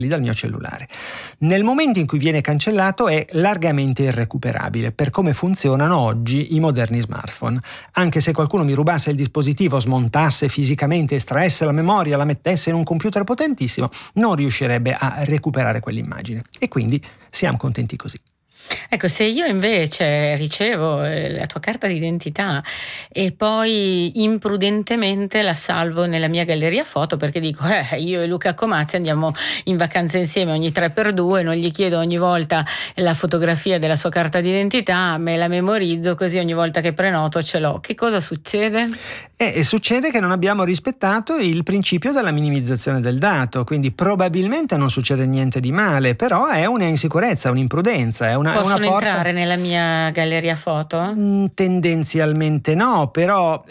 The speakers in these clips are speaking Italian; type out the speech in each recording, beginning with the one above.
dal mio cellulare. Nel momento in cui viene cancellato è largamente irrecuperabile per come funzionano oggi i moderni smartphone. Anche se qualcuno mi rubasse il dispositivo, smontasse fisicamente, estraesse la memoria, la mettesse in un computer potentissimo, non riuscirebbe a recuperare quell'immagine. E quindi siamo contenti così. Ecco, se io invece ricevo la tua carta d'identità e poi imprudentemente la salvo nella mia galleria foto perché dico io e Luca Comazzi andiamo in vacanza insieme ogni 3x2, non gli chiedo ogni volta la fotografia della sua carta d'identità, me la memorizzo così ogni volta che prenoto ce l'ho. Che cosa succede? E succede che non abbiamo rispettato il principio della minimizzazione del dato, quindi probabilmente non succede niente di male, però è una insicurezza, un'imprudenza, è una Possono porta... entrare nella mia galleria foto? Tendenzialmente no, però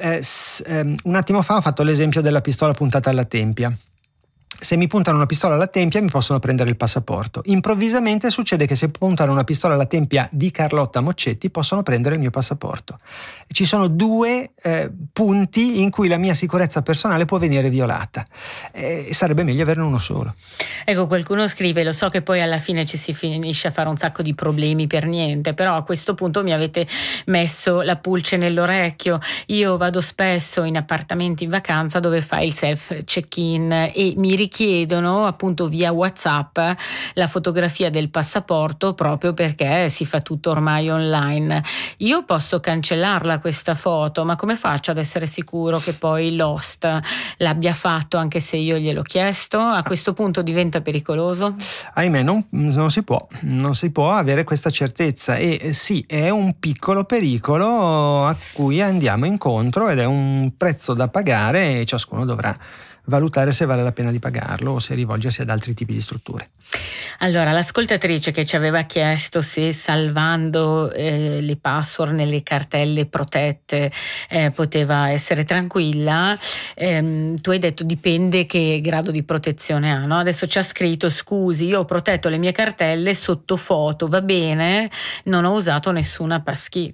un attimo fa ho fatto l'esempio della pistola puntata alla tempia. Se mi puntano una pistola alla tempia mi possono prendere il passaporto. Improvvisamente succede che se puntano una pistola alla tempia di Carlotta Moccetti possono prendere il mio passaporto. Ci sono due punti in cui la mia sicurezza personale può venire violata. Sarebbe meglio averne uno solo. Ecco, qualcuno scrive, lo so che poi alla fine ci si finisce a fare un sacco di problemi per niente, però a questo punto mi avete messo la pulce nell'orecchio. Io vado spesso in appartamenti in vacanza dove fai il self check-in e mi richiedono appunto via WhatsApp la fotografia del passaporto proprio perché si fa tutto ormai online. Io posso cancellarla questa foto, ma come faccio ad essere sicuro che poi l'host l'abbia fatto anche se io gliel'ho chiesto? A questo punto diventa pericoloso? Ahimè, non si può avere questa certezza e sì, è un piccolo pericolo a cui andiamo incontro ed è un prezzo da pagare e ciascuno dovrà valutare se vale la pena di pagarlo o se rivolgersi ad altri tipi di strutture. Allora, l'ascoltatrice che ci aveva chiesto se salvando le password nelle cartelle protette poteva essere tranquilla, tu hai detto dipende che grado di protezione ha, no? Adesso ci ha scritto: scusi, io ho protetto le mie cartelle sotto foto, va bene, non ho usato nessuna passkey.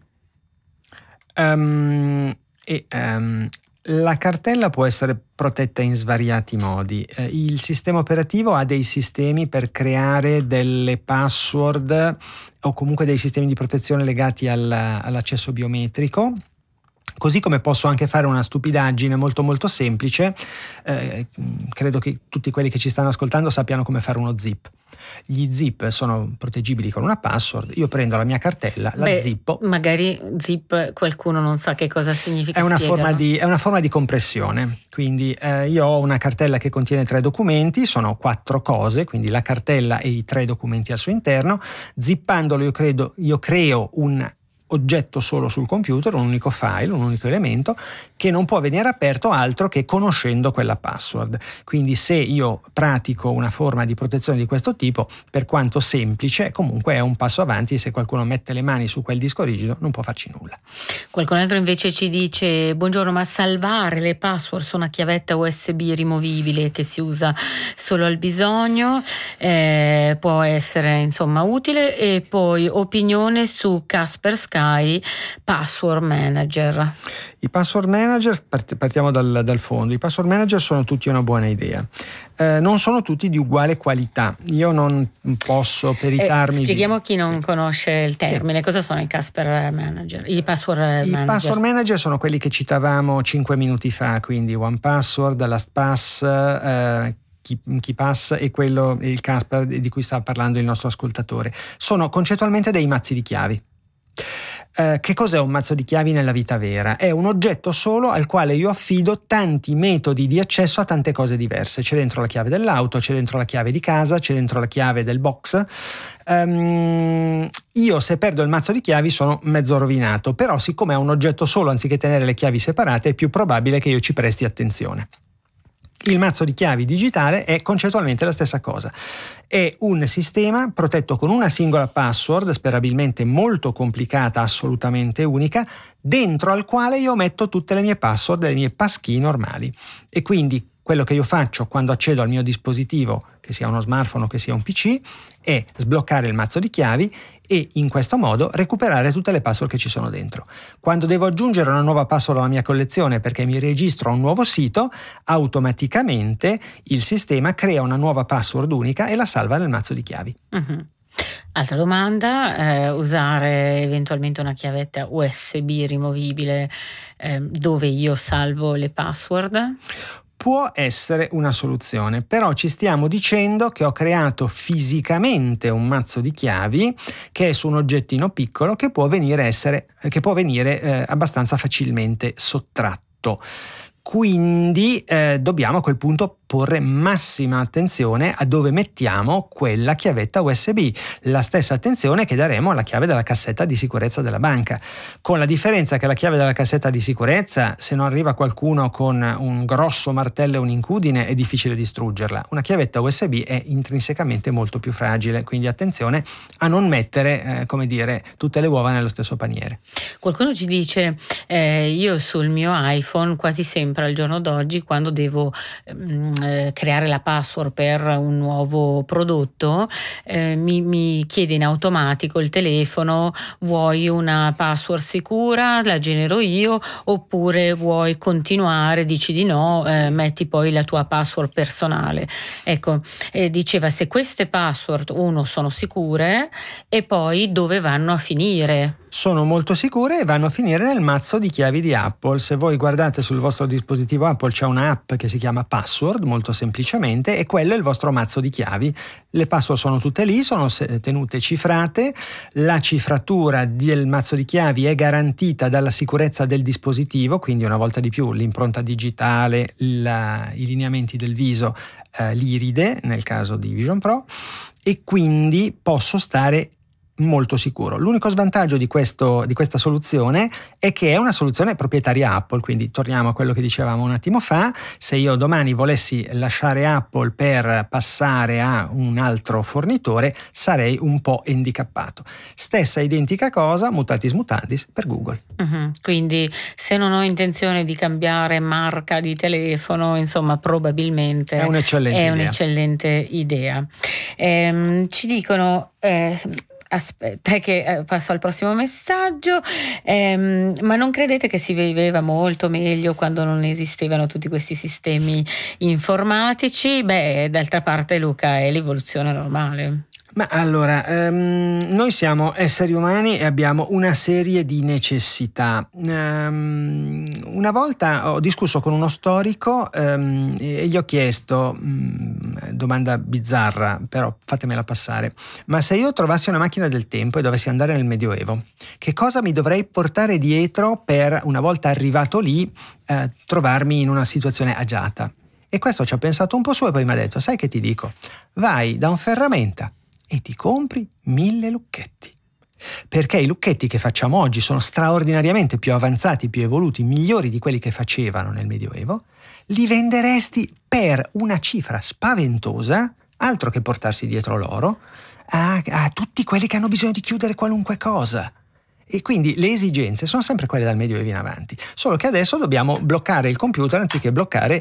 La cartella può essere protetta in svariati modi. Il sistema operativo ha dei sistemi per creare delle password o comunque dei sistemi di protezione legati all'accesso biometrico. Così come posso anche fare una stupidaggine molto molto semplice, credo che tutti quelli che ci stanno ascoltando sappiano come fare uno zip. Gli zip sono proteggibili con una password, io prendo la mia cartella, la zippo. Magari zip qualcuno non sa che cosa significa. È una forma di compressione, quindi io ho una cartella che contiene 3 documenti, sono 4 cose, quindi la cartella e i 3 documenti al suo interno. Zippandolo io creo un oggetto solo sul computer, un unico file, un unico elemento che non può venire aperto altro che conoscendo quella password. Quindi se io pratico una forma di protezione di questo tipo, per quanto semplice, comunque è un passo avanti e se qualcuno mette le mani su quel disco rigido non può farci nulla. Qualcun altro invece ci dice: buongiorno, ma salvare le password su una chiavetta USB rimovibile che si usa solo al bisogno può essere insomma utile. E poi opinione su Kaspersky Password Manager. I password manager, partiamo dal fondo, i password manager sono tutti una buona idea. Non sono tutti di uguale qualità. Io non posso peritarmi. Spieghiamo a chi non conosce il termine, cosa sono i Kasper Manager? I password manager. I password manager sono quelli che citavamo 5 minuti fa, quindi OnePassword, LastPass, KeePass e il Kasper di cui sta parlando il nostro ascoltatore. Sono concettualmente dei mazzi di chiavi. Che cos'è un mazzo di chiavi nella vita vera? È un oggetto solo al quale io affido tanti metodi di accesso a tante cose diverse. C'è dentro la chiave dell'auto, c'è dentro la chiave di casa, c'è dentro la chiave del box. Io se perdo il mazzo di chiavi sono mezzo rovinato, però siccome è un oggetto solo anziché tenere le chiavi separate è più probabile che io ci presti attenzione. Il mazzo di chiavi digitale è concettualmente la stessa cosa. È un sistema protetto con una singola password, sperabilmente molto complicata, assolutamente unica, dentro al quale io metto tutte le mie password e le mie passkey normali. E quindi quello che io faccio quando accedo al mio dispositivo, che sia uno smartphone o che sia un PC, è sbloccare il mazzo di chiavi e in questo modo recuperare tutte le password che ci sono dentro. Quando devo aggiungere una nuova password alla mia collezione perché mi registro a un nuovo sito, automaticamente il sistema crea una nuova password unica e la salva nel mazzo di chiavi. Altra domanda, usare eventualmente una chiavetta USB rimovibile dove io salvo le password? Può essere una soluzione, però ci stiamo dicendo che ho creato fisicamente un mazzo di chiavi che è su un oggettino piccolo che può venire abbastanza facilmente sottratto. Quindi dobbiamo a quel punto porre massima attenzione a dove mettiamo quella chiavetta USB, la stessa attenzione che daremo alla chiave della cassetta di sicurezza della banca, con la differenza che la chiave della cassetta di sicurezza, se non arriva qualcuno con un grosso martello e un'incudine, è difficile distruggerla. Una chiavetta USB è intrinsecamente molto più fragile, quindi attenzione a non mettere, tutte le uova nello stesso paniere. Qualcuno ci dice, io sul mio iPhone quasi sempre al giorno d'oggi, quando devo creare la password per un nuovo prodotto, mi chiede in automatico il telefono: vuoi una password sicura, la genero io, oppure vuoi continuare, dici di no, metti poi la tua password personale. Ecco, diceva, se queste password sono sicure, e poi dove vanno a finire? Sono molto sicure e vanno a finire nel mazzo di chiavi di Apple. Se voi guardate sul vostro dispositivo Apple c'è un'app che si chiama Password, molto semplicemente, e quello è il vostro mazzo di chiavi. Le password sono tutte lì, sono tenute cifrate, la cifratura del mazzo di chiavi è garantita dalla sicurezza del dispositivo, quindi una volta di più l'impronta digitale, i lineamenti del viso, l'iride nel caso di Vision Pro, e quindi posso stare molto sicuro. L'unico svantaggio di questa soluzione è che è una soluzione proprietaria Apple, quindi torniamo a quello che dicevamo un attimo fa: se io domani volessi lasciare Apple per passare a un altro fornitore sarei un po' handicappato. Stessa identica cosa, mutatis mutandis, per Google. Quindi se non ho intenzione di cambiare marca di telefono, insomma, probabilmente è un'eccellente idea. Ci dicono, aspetta che passo al prossimo messaggio, ma non credete che si viveva molto meglio quando non esistevano tutti questi sistemi informatici? D'altra parte, Luca, è l'evoluzione normale. Ma allora, noi siamo esseri umani e abbiamo una serie di necessità. Una volta ho discusso con uno storico e gli ho chiesto, domanda bizzarra, però fatemela passare, ma se io trovassi una macchina del tempo e dovessi andare nel Medioevo, che cosa mi dovrei portare dietro per, una volta arrivato lì, trovarmi in una situazione agiata? E questo ci ha pensato un po' su e poi mi ha detto: sai che ti dico? Vai da un ferramenta e ti compri 1000 lucchetti. Perché i lucchetti che facciamo oggi sono straordinariamente più avanzati, più evoluti, migliori di quelli che facevano nel Medioevo. Li venderesti per una cifra spaventosa, altro che portarsi dietro l'oro, a tutti quelli che hanno bisogno di chiudere qualunque cosa. E quindi le esigenze sono sempre quelle dal Medioevo in avanti, solo che adesso dobbiamo bloccare il computer anziché bloccare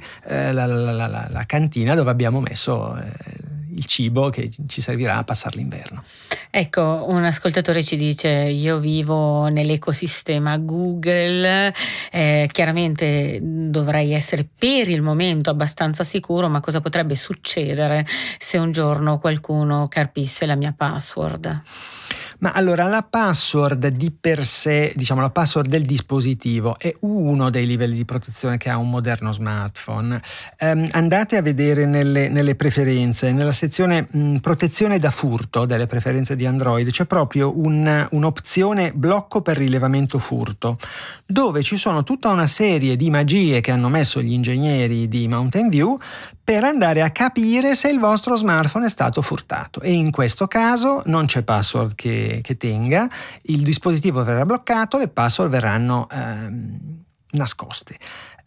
la cantina dove abbiamo messo il cibo che ci servirà a passare l'inverno. Ecco, un ascoltatore ci dice: io vivo nell'ecosistema Google, chiaramente dovrei essere per il momento abbastanza sicuro, ma cosa potrebbe succedere se un giorno qualcuno carpisse la mia password? Ma allora, la password di per sé, diciamo la password del dispositivo, è uno dei livelli di protezione che ha un moderno smartphone. Andate a vedere nelle preferenze, nella sezione protezione da furto delle preferenze di Android, c'è proprio un'opzione blocco per rilevamento furto, dove ci sono tutta una serie di magie che hanno messo gli ingegneri di Mountain View per andare a capire se il vostro smartphone è stato furtato, e in questo caso non c'è password che tenga, il dispositivo verrà bloccato, le password verranno nascoste.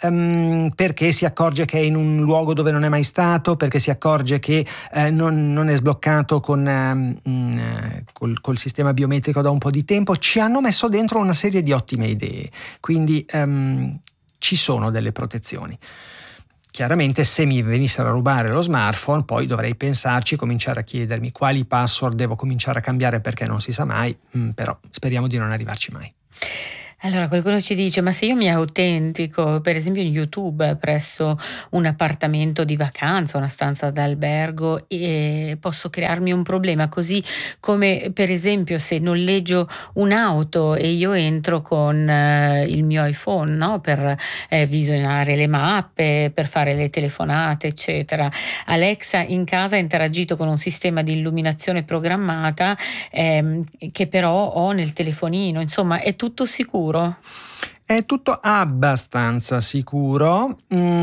Perché si accorge che è in un luogo dove non è mai stato, perché si accorge che non è sbloccato col sistema biometrico da un po' di tempo. Ci hanno messo dentro una serie di ottime idee, quindi ci sono delle protezioni. Chiaramente se mi venissero a rubare lo smartphone poi dovrei pensarci, cominciare a chiedermi quali password devo cominciare a cambiare, perché non si sa mai, però speriamo di non arrivarci mai. Allora qualcuno ci dice: ma se io mi autentico, per esempio in YouTube, presso un appartamento di vacanza, una stanza d'albergo, posso crearmi un problema, così come per esempio se noleggio un'auto e io entro con il mio iPhone, no, per visionare le mappe, per fare le telefonate, eccetera. Alexa in casa ha interagito con un sistema di illuminazione programmata, che però ho nel telefonino. Insomma, è tutto sicuro? È tutto abbastanza sicuro.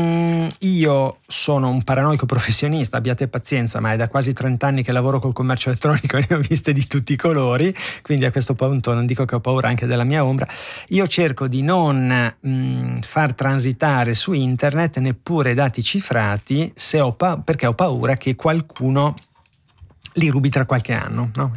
Io sono un paranoico professionista, abbiate pazienza, ma è da quasi 30 anni che lavoro col commercio elettronico e ne ho viste di tutti i colori, quindi a questo punto non dico che ho paura anche della mia ombra. Io cerco di non far transitare su internet neppure dati cifrati, perché ho paura che qualcuno li rubi tra qualche anno, no?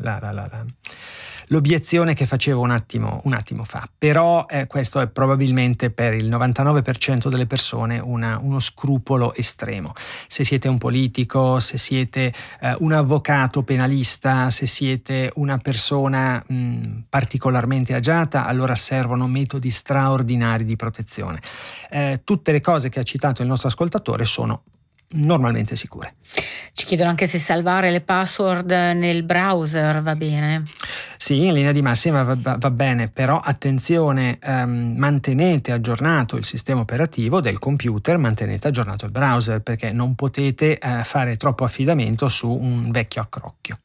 L'obiezione che facevo un attimo fa, però questo è probabilmente per il 99% delle persone uno scrupolo estremo. Se siete un politico, se siete un avvocato penalista, se siete una persona particolarmente agiata, allora servono metodi straordinari di protezione. Tutte le cose che ha citato il nostro ascoltatore sono normalmente sicure. Ci chiedono anche se salvare le password nel browser va bene. Sì, in linea di massima va bene, però attenzione, mantenete aggiornato il sistema operativo del computer, mantenete aggiornato il browser, perché non potete fare troppo affidamento su un vecchio accrocchio.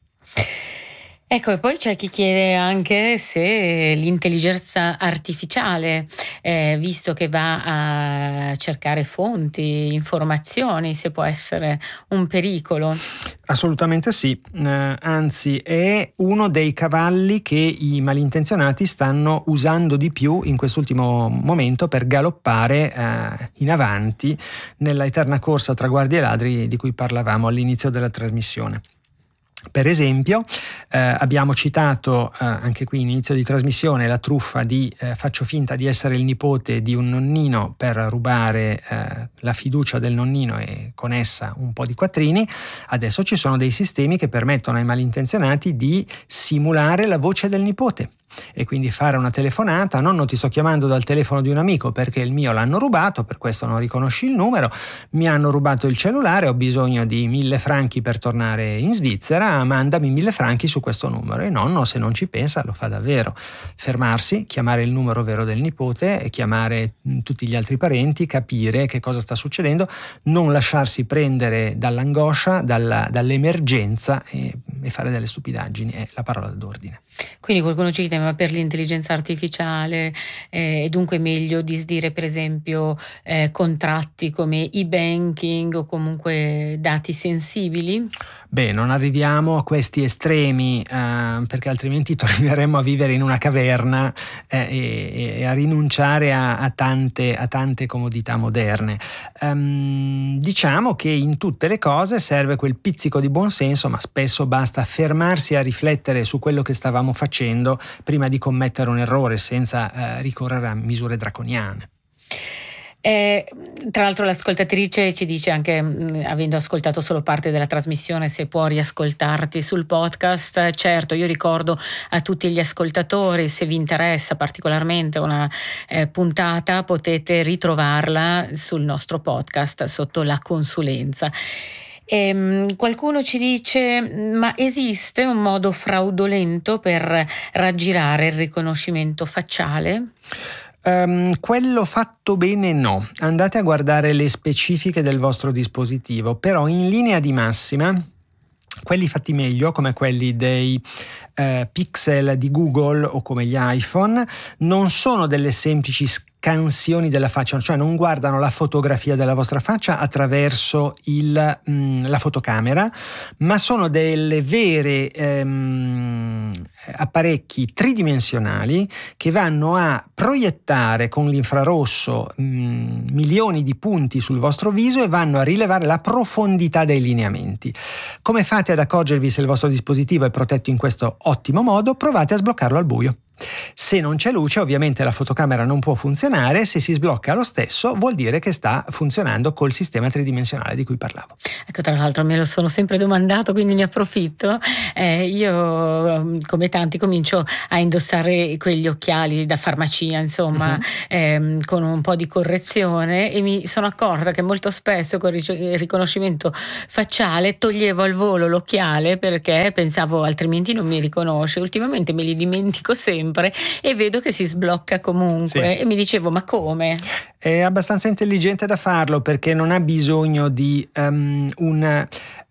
Ecco, e poi c'è chi chiede anche se l'intelligenza artificiale, visto che va a cercare fonti, informazioni, se può essere un pericolo. Assolutamente sì, anzi è uno dei cavalli che i malintenzionati stanno usando di più in quest'ultimo momento per galoppare in avanti nella eterna corsa tra guardie e ladri di cui parlavamo all'inizio della trasmissione. Per esempio abbiamo citato anche qui in inizio di trasmissione la truffa di faccio finta di essere il nipote di un nonnino per rubare la fiducia del nonnino e con essa un po' di quattrini. Adesso ci sono dei sistemi che permettono ai malintenzionati di simulare la voce del nipote e quindi fare una telefonata: nonno, ti sto chiamando dal telefono di un amico perché il mio l'hanno rubato, per questo non riconosci il numero, mi hanno rubato il cellulare, ho bisogno di 1.000 franchi per tornare in Svizzera, mandami 1.000 franchi su questo numero. E nonno, se non ci pensa, lo fa davvero: fermarsi, chiamare il numero vero del nipote e chiamare tutti gli altri parenti, capire che cosa sta succedendo, non lasciarsi prendere dall'angoscia, dall'emergenza e fare delle stupidaggini, è la parola d'ordine. Quindi qualcuno ci chiede: ma per l'intelligenza artificiale è dunque meglio disdire per esempio contratti come e-banking o comunque dati sensibili? Beh, non arriviamo a questi estremi perché altrimenti torneremmo a vivere in una caverna e a rinunciare a tante comodità moderne. Diciamo che in tutte le cose serve quel pizzico di buonsenso, ma spesso basta fermarsi a riflettere su quello che stavamo facendo prima di commettere un errore, senza ricorrere a misure draconiane. Tra l'altro l'ascoltatrice ci dice anche, avendo ascoltato solo parte della trasmissione, se può riascoltarti sul podcast. Certo, io ricordo a tutti gli ascoltatori, se vi interessa particolarmente una puntata, potete ritrovarla sul nostro podcast sotto la consulenza. Qualcuno ci dice: ma esiste un modo fraudolento per raggirare il riconoscimento facciale? Quello fatto bene no, andate a guardare le specifiche del vostro dispositivo, però in linea di massima quelli fatti meglio, come quelli dei Pixel di Google o come gli iPhone, non sono delle semplici scansioni della faccia, cioè non guardano la fotografia della vostra faccia attraverso la fotocamera, ma sono delle vere apparecchi tridimensionali che vanno a proiettare con l'infrarosso milioni di punti sul vostro viso e vanno a rilevare la profondità dei lineamenti. Come fate ad accorgervi se il vostro dispositivo è protetto in questo ottimo modo? Provate a sbloccarlo al buio. Se non c'è luce, ovviamente la fotocamera non può funzionare. Se si sblocca lo stesso, vuol dire che sta funzionando col sistema tridimensionale di cui parlavo. Ecco, tra l'altro me lo sono sempre domandato, quindi ne approfitto. Io, come tanti, comincio a indossare quegli occhiali da farmacia, insomma, con un po' di correzione, e mi sono accorta che molto spesso con il riconoscimento facciale toglievo al volo l'occhiale perché pensavo altrimenti non mi riconosce. Ultimamente me li dimentico sempre e vedo che si sblocca comunque, sì. E mi dicevo, ma come? È abbastanza intelligente da farlo, perché non ha bisogno di una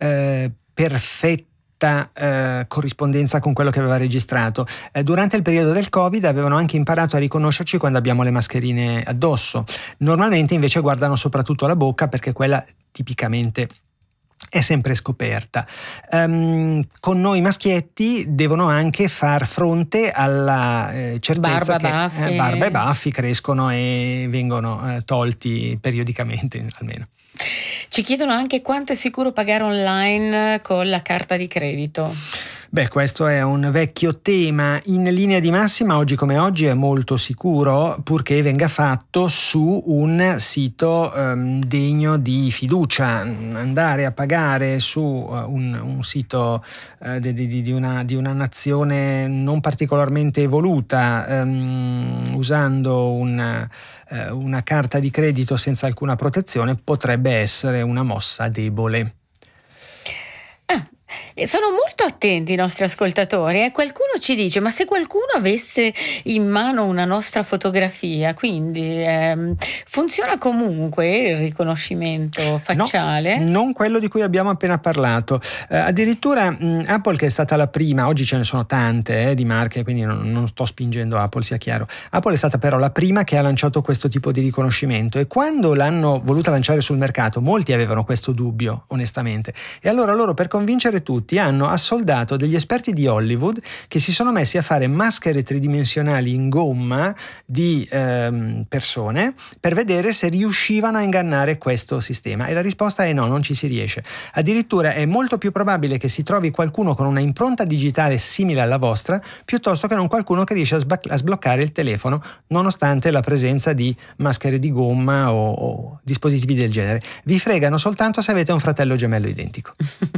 perfetta corrispondenza con quello che aveva registrato. Durante il periodo del Covid avevano anche imparato a riconoscerci quando abbiamo le mascherine addosso. Normalmente invece guardano soprattutto la bocca, perché quella tipicamente è sempre scoperta. Con noi maschietti devono anche far fronte alla certezza che barba e baffi crescono e vengono tolti periodicamente, almeno. Ci chiedono anche quanto è sicuro pagare online con la carta di credito. Beh, questo è un vecchio tema. In linea di massima, oggi come oggi, è molto sicuro, purché venga fatto su un sito degno di fiducia. Andare a pagare su un sito di una nazione non particolarmente evoluta, usando una carta di credito senza alcuna protezione, potrebbe essere una mossa debole. Sono molto attenti i nostri ascoltatori, e qualcuno ci dice: ma se qualcuno avesse in mano una nostra fotografia, quindi funziona comunque il riconoscimento facciale? No, non quello di cui abbiamo appena parlato. Addirittura Apple, che è stata la prima, oggi ce ne sono tante di marche, quindi non sto spingendo Apple, sia chiaro. Apple è stata però la prima che ha lanciato questo tipo di riconoscimento, e quando l'hanno voluta lanciare sul mercato molti avevano questo dubbio, onestamente, e allora loro, per convincere tutti, hanno assoldato degli esperti di Hollywood che si sono messi a fare maschere tridimensionali in gomma di persone per vedere se riuscivano a ingannare questo sistema, e la risposta è no, non ci si riesce. Addirittura è molto più probabile che si trovi qualcuno con una impronta digitale simile alla vostra piuttosto che non qualcuno che riesce a sbloccare il telefono nonostante la presenza di maschere di gomma o dispositivi del genere. Vi fregano soltanto se avete un fratello gemello identico.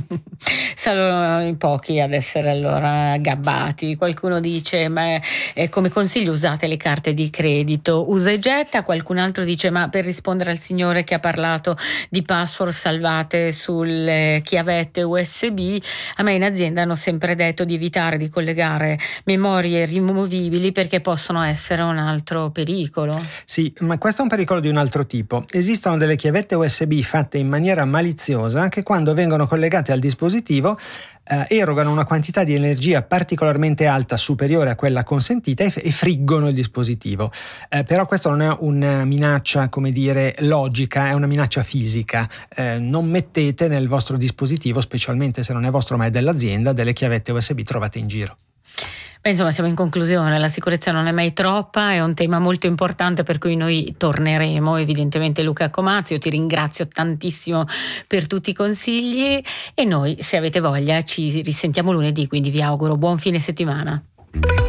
Sono in pochi ad essere allora gabbati. Qualcuno dice: ma come consiglio usate le carte di credito, usa e getta. Qualcun altro dice: ma per rispondere al signore che ha parlato di password salvate sulle chiavette USB, a me in azienda hanno sempre detto di evitare di collegare memorie rimovibili perché possono essere un altro pericolo. Sì, ma questo è un pericolo di un altro tipo. Esistono delle chiavette USB fatte in maniera maliziosa che, quando vengono collegate al dispositivo, erogano una quantità di energia particolarmente alta, superiore a quella consentita, e friggono il dispositivo. Però questo non è una minaccia, come dire, logica, è una minaccia fisica. Non mettete nel vostro dispositivo, specialmente se non è vostro ma è dell'azienda, delle chiavette USB trovate in giro. Beh, insomma, siamo in conclusione. La sicurezza non è mai troppa, è un tema molto importante per cui noi torneremo. Evidentemente, Luca Comazzi, io ti ringrazio tantissimo per tutti i consigli, e noi, se avete voglia, ci risentiamo lunedì, quindi vi auguro buon fine settimana.